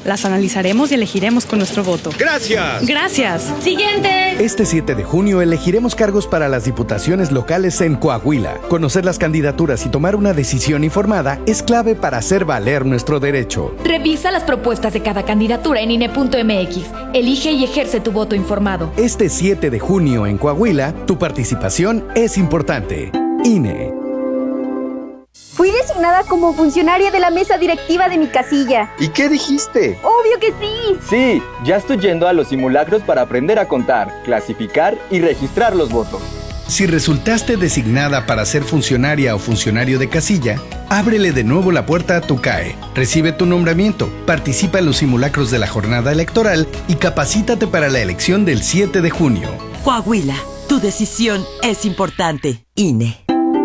Las analizaremos y elegiremos con nuestro voto. ¡Gracias! ¡Gracias! ¡Siguiente! Este 7 de junio elegiremos cargos para las diputaciones locales en Coahuila. Conocer las candidaturas y tomar una decisión informada es clave para hacer valer nuestro derecho. Revisa las propuestas de cada candidatura en INE.mx. Elige y ejerce tu voto informado. Este 7 de junio en Coahuila, tu participación es importante. INE. Fui designada como funcionaria de la mesa directiva de mi casilla. ¿Y qué dijiste? ¡Obvio que sí! Sí, ya estoy yendo a los simulacros para aprender a contar, clasificar y registrar los votos. Si resultaste designada para ser funcionaria o funcionario de casilla, ábrele de nuevo la puerta a tu CAE, recibe tu nombramiento, participa en los simulacros de la jornada electoral y capacítate para la elección del 7 de junio. Coahuila, tu decisión es importante. INE.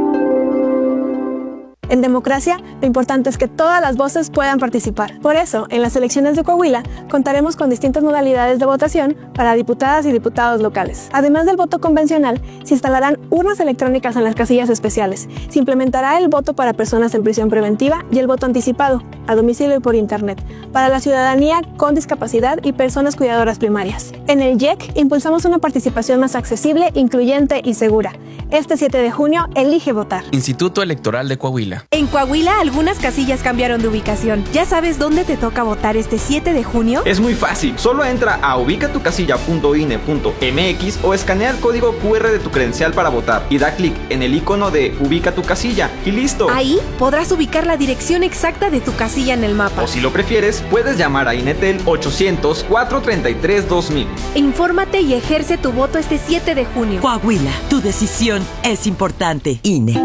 En democracia, lo importante es que todas las voces puedan participar. Por eso, en las elecciones de Coahuila, contaremos con distintas modalidades de votación para diputadas y diputados locales. Además del voto convencional, se instalarán urnas electrónicas en las casillas especiales. Se implementará el voto para personas en prisión preventiva y el voto anticipado, a domicilio y por internet, para la ciudadanía con discapacidad y personas cuidadoras primarias. En el IEC, impulsamos una participación más accesible, incluyente y segura. Este 7 de junio, elige votar. Instituto Electoral de Coahuila. En Coahuila, algunas casillas cambiaron de ubicación. ¿Ya sabes dónde te toca votar este 7 de junio? Es muy fácil. Solo entra a ubicatucasilla.ine.mx o escanea el código QR de tu credencial para votar y da clic en el icono de Ubica tu casilla y listo. Ahí podrás ubicar la dirección exacta de tu casilla en el mapa. O si lo prefieres, puedes llamar a Inetel 800-433-2000. Infórmate y ejerce tu voto este 7 de junio. Coahuila, tu decisión es importante. INE.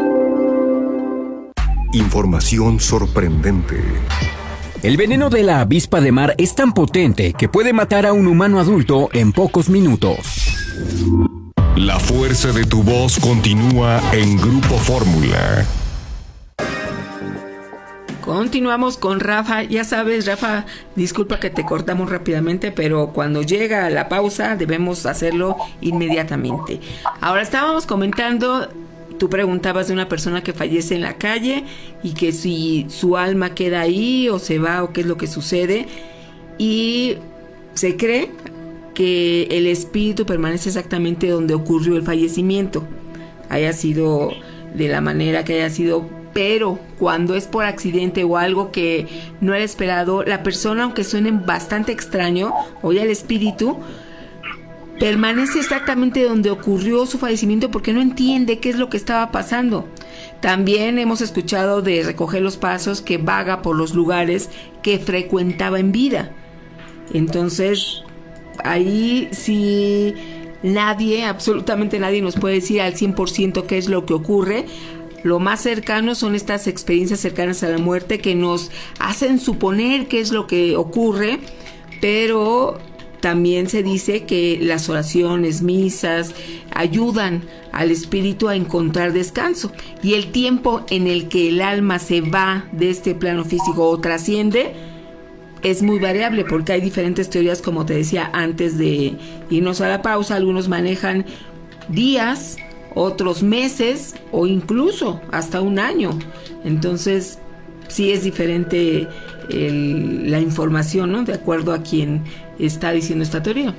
Información sorprendente. El veneno de la avispa de mar es tan potente que puede matar a un humano adulto en pocos minutos. La fuerza de tu voz continúa en Grupo Fórmula. Continuamos con Rafa. Ya sabes, Rafa, disculpa que te cortamos rápidamente, pero cuando llega la pausa debemos hacerlo inmediatamente. Ahora estábamos comentando, tú preguntabas de una persona que fallece en la calle y que si su alma queda ahí o se va o qué es lo que sucede, y se cree que el espíritu permanece exactamente donde ocurrió el fallecimiento, haya sido de la manera que haya sido, pero cuando es por accidente o algo que no era esperado, la persona, aunque suene bastante extraño, o ya el espíritu permanece exactamente donde ocurrió su fallecimiento porque no entiende qué es lo que estaba pasando. También hemos escuchado de recoger los pasos, que vaga por los lugares que frecuentaba en vida. Entonces, ahí sí nadie, absolutamente nadie nos puede decir al 100% qué es lo que ocurre. Lo más cercano son estas experiencias cercanas a la muerte que nos hacen suponer qué es lo que ocurre, pero también se dice que las oraciones, misas, ayudan al espíritu a encontrar descanso. Y el tiempo en el que el alma se va de este plano físico o trasciende es muy variable, porque hay diferentes teorías, como te decía antes de irnos a la pausa. Algunos manejan días, otros meses o incluso hasta un año. Entonces sí es diferente la información, ¿no? De acuerdo a quien está diciendo esta teoría.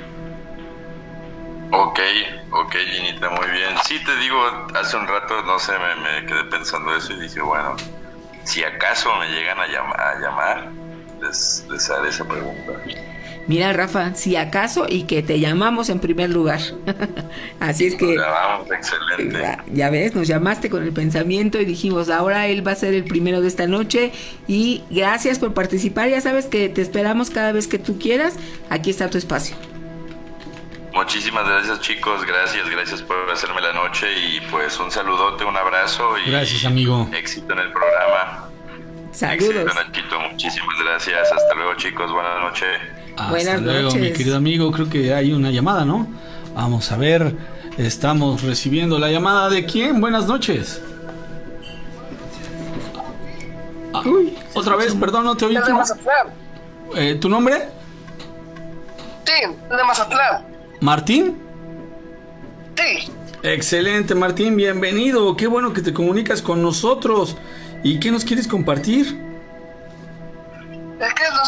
Ok, Ginita, muy bien. Sí, te digo, hace un rato, no sé, me quedé pensando eso y dije, bueno, si acaso me llegan a llamar, les haré esa pregunta. Mira, Rafa, si acaso, y que te llamamos en primer lugar. Así es que... Nos llamamos, excelente. Ya ves, nos llamaste con el pensamiento y dijimos, ahora él va a ser el primero de esta noche. Y gracias por participar. Ya sabes que te esperamos cada vez que tú quieras. Aquí está tu espacio. Muchísimas gracias, chicos. Gracias por hacerme la noche. Y pues un saludote, un abrazo. Y gracias, amigo. Éxito en el programa. Saludos. Éxito, Nachito. Muchísimas gracias. Hasta luego, chicos. Buenas noches. Hasta luego, mi querido amigo. Creo que hay una llamada, ¿no? Vamos a ver. Estamos recibiendo la llamada de quién. Buenas noches. Otra vez, perdón, no te oí. De Mazatlán. ¿Tu nombre? Sí, de Mazatlán. ¿Martín? Sí. Excelente, Martín, bienvenido. Qué bueno que te comunicas con nosotros. ¿Y qué nos quieres compartir?